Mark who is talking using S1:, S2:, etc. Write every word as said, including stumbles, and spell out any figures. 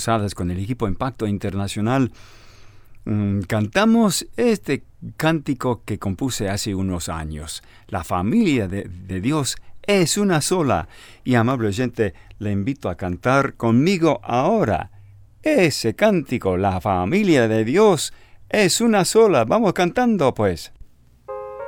S1: pasadas con el equipo Impacto Internacional mmm, cantamos este cántico que compuse hace unos años. La familia de, de Dios es una sola. Y, amable oyente, le invito a cantar conmigo ahora ese cántico. La familia de Dios es una sola. Vamos cantando, pues.